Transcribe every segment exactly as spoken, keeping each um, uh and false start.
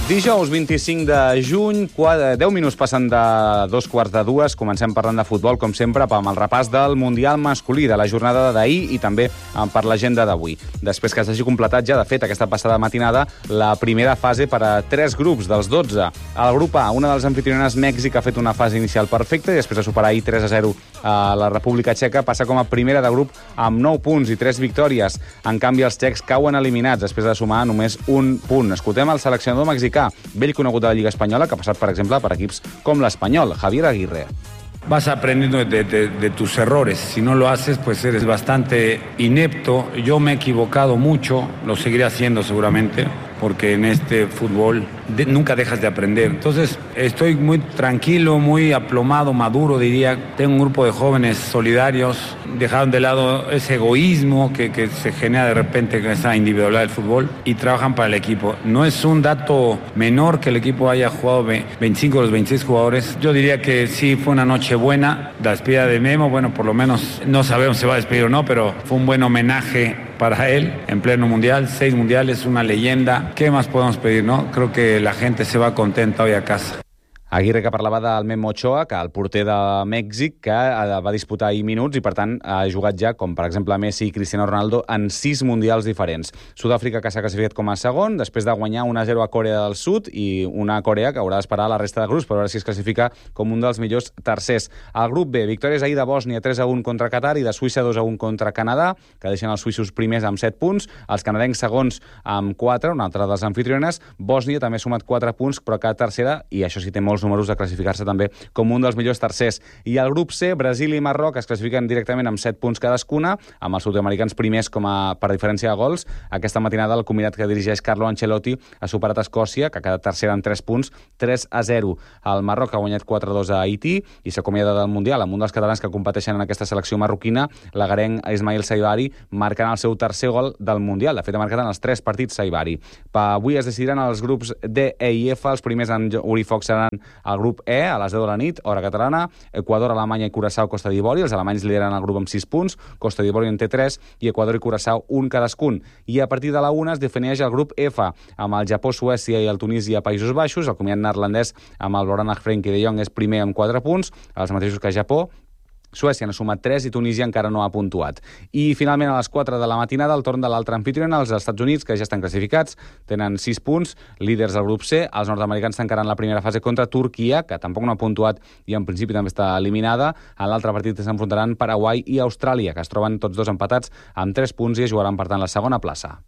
Dijous vint-i-cinc de juny, deu minuts passen de dos quarts de dues. Comencem parlant de futbol, com sempre, amb el repàs del Mundial masculí, de la jornada d'ahir i també per l'agenda d'avui. Després que s'hagi completat ja, de fet, aquesta passada matinada, la primera fase per a tres grups dels dotze. El grup A, una de les anfitriones, Mèxic, ha fet una fase inicial perfecta i després de superar ahir tres a zero a la República Txeca, passa com a primera de grup amb nou punts i tres victòries. En canvi, els txecs cauen eliminats després de sumar només un punt. Escoltem el seleccionador mexicà, vell conegut de la Lliga Espanyola, que ha passat, per exemple, per equips com l'Espanyol, Javier Aguirre. Vas aprendiendo de, de, de tus errores. Si no lo haces, pues eres bastante inepto. Yo me he equivocado mucho, lo seguiré haciendo seguramente, porque en este fútbol de, nunca dejas de aprender. Entonces, estoy muy tranquilo, muy aplomado, maduro, diría. Tengo un grupo de jóvenes solidarios, dejaron de lado ese egoísmo que, que se genera de repente con esa individualidad del fútbol y trabajan para el equipo. No es un dato menor que el equipo haya jugado veinticinco de los veintiséis jugadores. Yo diría que sí, fue una noche buena. La despedida de Memo, bueno, por lo menos no sabemos si va a despedir o no, pero fue un buen homenaje para él en pleno mundial, seis mundiales, una leyenda. ¿Qué más podemos pedir, no? Creo que la gente se va contenta hoy a casa. Aguirre, que parlava del Memo Ochoa, que el porter de Mèxic, que va disputar ahir minuts i, per tant, ha jugat ja, com per exemple Messi i Cristiano Ronaldo, en sis mundials diferents. Sud-àfrica, que s'ha classificat com a segon, després de guanyar un a zero a Corea del Sud, i una Corea que haurà d'esperar la resta de grups per veure si es classifica com un dels millors tercers. Al grup B, victòries ahir de Bòsnia tres a un contra Qatar i de Suïssa dos a un contra Canadà, que deixen els suïssos primers amb set punts, els canadencs segons amb quatre, una altra de les anfitriones. Bòsnia també ha sumat quatre punts, però cada tercera, i això sí té molts números de classificar-se també com un dels millors tercers. I al grup C, Brasil i Marroc es classifiquen directament amb set punts cadascuna, amb els sud-americans primers com a per diferència de gols. Aquesta matinada el combinat que dirigeix Carlo Ancelotti ha superat Escòcia, que ha quedat tercera en tres punts, tres a zero. El Marroc ha guanyat quatre a dos a Haití i s'acomiada del Mundial amb un dels catalans que competeixen en aquesta selecció marroquina, l'agarenc Ismail Saibari, marcant el seu tercer gol del Mundial. De fet, ha marcat en els tres partits Saibari. Avui es decidiran els grups D, E i F. Els primers en obrir foc seran el grup E, a les deu de la nit, hora catalana. Equador, Alemanya i Curaçao, Costa d'Ivori. Els alemanys lideren el grup amb sis punts, Costa d'Ivori en té tres i Equador i Curaçao un cadascun. I a partir de la una es defineix el grup F, amb el Japó, Suècia i el Tunísia, Països Baixos. El combinat neerlandès amb el Loranach, Frenkie de Jong és primer amb quatre punts, els mateixos que Japó. Suècia n'ha sumat tres i Tunísia encara no ha puntuat. I finalment a les quatre de la matinada el torn de l'altre anfitriona, els Estats Units, que ja estan classificats, tenen sis punts, líders del grup C. Els nord-americans tancaran la primera fase contra Turquia, que tampoc no ha puntuat i en principi també està eliminada. En l'altre partit s'enfrontaran Paraguai i Austràlia, que es troben tots dos empatats amb tres punts i jugaran per tant la segona plaça.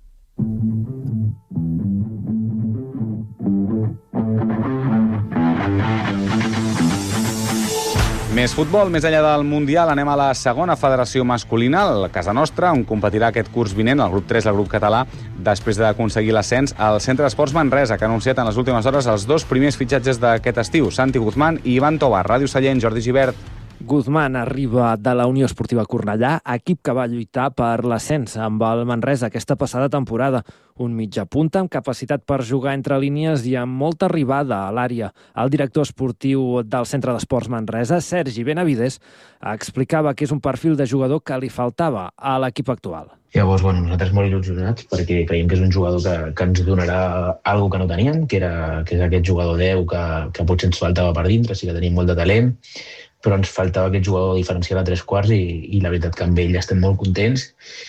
Més futbol, més enllà del Mundial, anem a la segona federació masculina, a casa nostra, on competirà aquest curs vinent, el grup tres, el grup català, després d'aconseguir l'ascens al Centre d'Esports Manresa, que ha anunciat en les últimes hores els dos primers fitxatges d'aquest estiu, Santi Guzmán i Ivan Tovar. Ràdio Sallent, Jordi Gibert. Guzmán arriba de la Unió Esportiva Cornellà, equip que va lluitar per l'ascens amb el Manresa aquesta passada temporada. Un mitja punta amb capacitat per jugar entre línies i amb molta arribada a l'àrea. El director esportiu del Centre d'Esports Manresa, Sergi Benavides, explicava que és un perfil de jugador que li faltava a l'equip actual. Llavors, bueno, nosaltres molt il·lusionats perquè creiem que és un jugador que, que ens donarà alguna que no teníem, que, era, que és aquest jugador deu que, que potser ens faltava per dintre, sí que tenim molt de talent, però ens faltava aquest jugador diferencial a tres quarts i, i la veritat que amb ell estem molt contents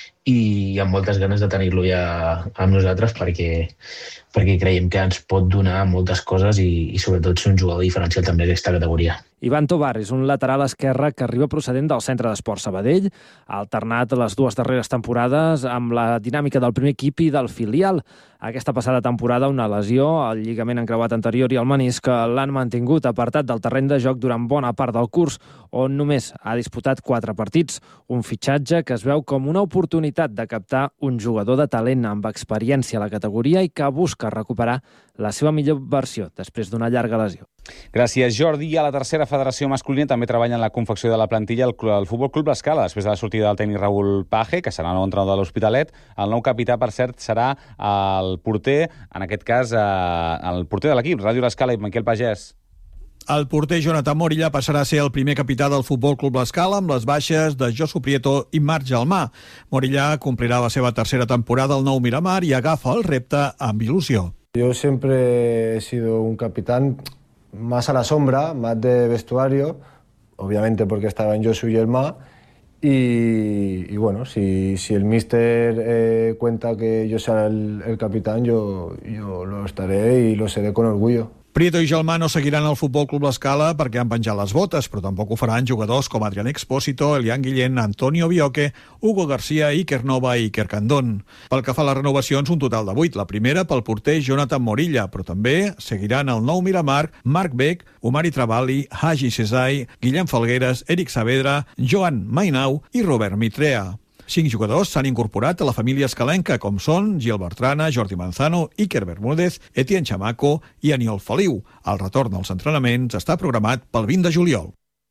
i amb moltes ganes de tenir-lo ja amb nosaltres perquè, perquè creiem que ens pot donar moltes coses i, i sobretot ser un jugador diferencial també d'aquesta categoria. Ivan Tovar és un lateral esquerre que arriba procedent del Centre d'Esports Sabadell, ha alternat les dues darreres temporades amb la dinàmica del primer equip i del filial. Aquesta passada temporada una lesió, el lligament encreuat anterior i el menisc l'han mantingut apartat del terreny de joc durant bona part del curs, on només ha disputat quatre partits. Un fitxatge que es veu com una oportunitat de captar un jugador de talent amb experiència a la categoria i que busca recuperar la seva millor versió després d'una llarga lesió. Gràcies, Jordi. I a la tercera federació masculina també treballa en la confecció de la plantilla el, el Futbol Club L'Escala, després de la sortida del tècnic Raúl Paje, que serà el nou entrenador de l'Hospitalet. El nou capità, per cert, serà el porter, en aquest cas, eh, el porter de l'equip, Ràdio L'Escala, i Miquel Pagès. El porter Jonathan Morilla passarà a ser el primer capità del Futbol Club L'Escala amb les baixes de Josu Prieto i Marc Gelmà. Morilla complirà la seva tercera temporada al Nou Miramar i agafa el repte amb il·lusió. Yo siempre he sido un capitán más a la sombra, más de vestuario, obviamente porque estaba en Josu y Elma, y, y bueno, si, si el míster eh, cuenta que yo sea el, el capitán, yo, yo lo estaré y lo seré con orgullo. Prieto i Gelmà no seguiran al Futbol Club L'Escala perquè han penjat les botes, però tampoc ho faran jugadors com Adrián Expósito, Elian Guillén, Antonio Bioque, Hugo García, Iker Nova i Iker Candón. Pel que fa a les renovacions, un total de vuit. La primera pel porter Jonathan Morilla, però també seguiran el nou Miramar, Marc Beck, Omari Travali, Haji Cesai, Guillem Falgueres, Eric Saavedra, Joan Mainau i Robert Mitrea. Cinc jugadors s'han incorporat a la família escalenca, com són Gil Bertrana, Jordi Manzano, Iker Bermúdez, Etienne Chamaco i Aniol Feliu. El retorn als entrenaments està programat pel vint de juliol.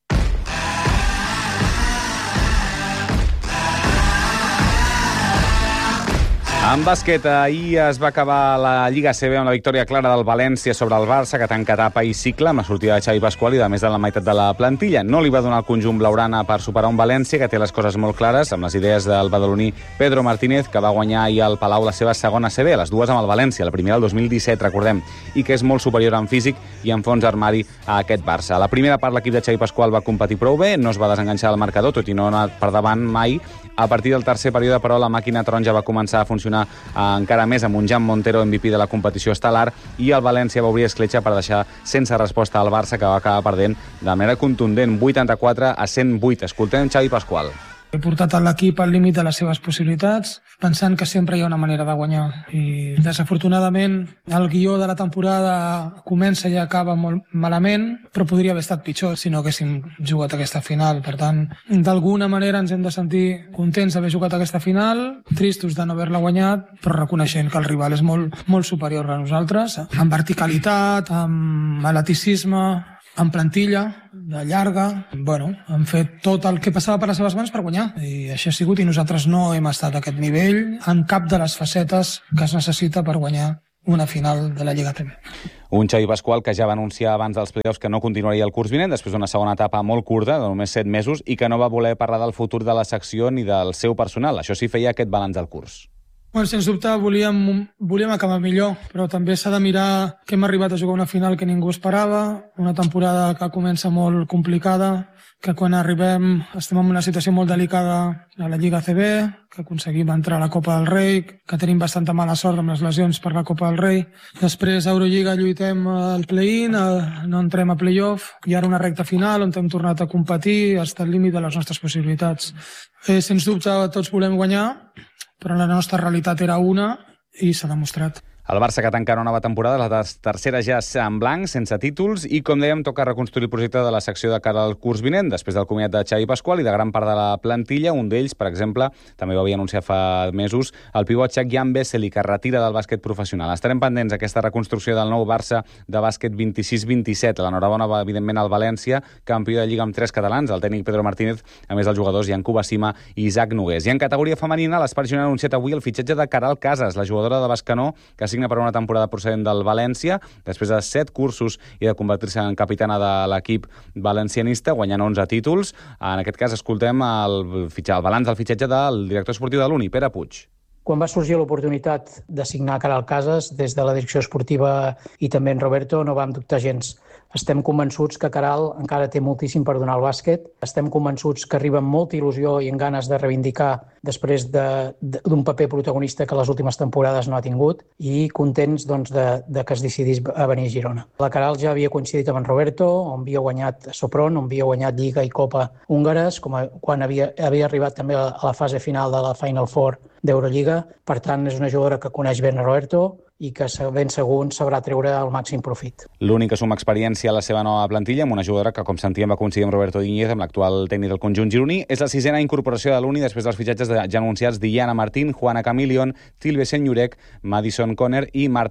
En bàsquet, ahir es va acabar la Lliga A C B amb la victòria clara del València sobre el Barça, que tanca etapa i cicle amb la sortida de Xavi Pasqual i de més de la meitat de la plantilla. No li va donar el conjunt blaugrana per superar un València que té les coses molt clares, amb les idees del badaloní Pedro Martínez, que va guanyar ahir al Palau la seva segona A C B, les dues amb el València, la primera el dos mil disset, recordem, i que és molt superior en físic i en fons armari a aquest Barça. A la primera part l'equip de Xavi Pasqual va competir prou bé, no es va desenganxar del marcador, tot i no anar per davant mai. A partir del tercer període, però, la màquina taronja va començar a funcionar encara més amb un Jan Montero M V P de la competició estel·lar i el València va obrir escletxa per deixar sense resposta al Barça, que va acabar perdent de manera contundent vuitanta-quatre a cent vuit. Escoltem Xavi Pasqual. He portat l'equip al límit de les seves possibilitats, pensant que sempre hi ha una manera de guanyar. I desafortunadament el guió de la temporada comença i acaba molt malament, però podria haver estat pitjor si no haguéssim jugat aquesta final. Per tant, d'alguna manera ens hem de sentir contents d'haver jugat aquesta final, tristos de no haver-la guanyat, però reconeixent que el rival és molt, molt superior a nosaltres, amb verticalitat, amb atleticisme, en plantilla, de llarga. Bueno, han fet tot el que passava per les seves mans per guanyar, i així ha sigut, i nosaltres no hem estat a aquest nivell en cap de les facetes que es necessita per guanyar una final de la Lliga A C B. Un Xavi Pasqual que ja va anunciar abans dels playoffs que no continuaria el curs vinent, després d'una segona etapa molt curta, de només set mesos, i que no va voler parlar del futur de la secció ni del seu personal. Això sí, feia aquest balanç del curs. Bueno, sens dubte volíem, volíem acabar millor, però també s'ha de mirar que hem arribat a jugar una final que ningú esperava, una temporada que comença molt complicada, que quan arribem estem en una situació molt delicada a la Lliga A C B, que aconseguim entrar a la Copa del Rei, que tenim bastanta mala sort amb les lesions per la Copa del Rei. Després a Eurolliga lluitem al play-in, no entrem a play-off, i ara una recta final on hem tornat a competir, està al límit de les nostres possibilitats. Eh, sens dubte tots volem guanyar, però la nostra realitat era una i s'ha demostrat. El Barça que tanca una nova temporada, la tercera ja en blanc, sense títols, i com dèiem, toca reconstruir el projecte de la secció de cara al curs vinent, després del comiat de Xavi Pasqual i de gran part de la plantilla. Un d'ells, per exemple, també ho havia anunciat fa mesos, el pivot txec Jan Vesely, que retira del bàsquet professional. Estarem pendents d'aquesta reconstrucció del nou Barça de bàsquet vint-i-sis vint-i-set. L'enhorabona va, evidentment, al València, campió de Lliga amb tres catalans, el tècnic Pedro Martínez, a més els jugadors Jan Kubasima i Isaac Nogués. I en categoria femenina, l'Espart Girona ha anunciat avui el fitxatge de Caral Casas, la jugadora de Bescanó, que signa per una temporada procedent del València, després de set cursos i de convertir-se en capitana de l'equip valencianista, guanyant onze títols. En aquest cas, escoltem el, el balanç del fitxatge del director esportiu de l'Uni, Pere Puig. Quan va sorgir l'oportunitat de signar Caral Casas, des de la direcció esportiva i també en Roberto, no vam dubtar gens. Estem convençuts que Caral encara té moltíssim per donar al bàsquet. Estem convençuts que arriba amb molta il·lusió i amb ganes de reivindicar després de, de, d'un paper protagonista que les últimes temporades no ha tingut, i contents doncs, de, de que es decidís a venir a Girona. La Caral ja havia coincidit amb en Roberto, on havia guanyat Sopron, on havia guanyat Lliga i Copa húngares, com a, quan havia, havia arribat també a la fase final de la Final Four d'Eurolliga. Per tant, és una jugadora que coneix ben a Roberto i que ben segur sabrà treure el màxim profit. L'únic que suma experiència a la seva nova plantilla, amb una jugadora que, com sentíem, va coincidir amb Roberto Díñez, amb l'actual tècnic del conjunt gironí. És la sisena incorporació de l'Uni després dels fitxatges de, ja anunciats Diana Martín, Juana Camilion, Tilbe Senyurek, Madison Conner i Marta